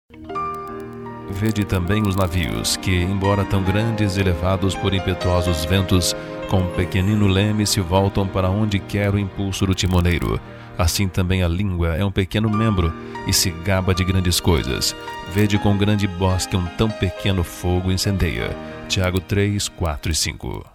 Vede também os navios, que, embora tão grandes e levados por impetuosos ventos, com pequenino leme se voltam para onde quer o impulso do timoneiro. Assim também a língua é um pequeno membro e se gaba de grandes coisas. Vede com grande bosque um tão pequeno fogo incendeia. Tiago 3, 4 e 5.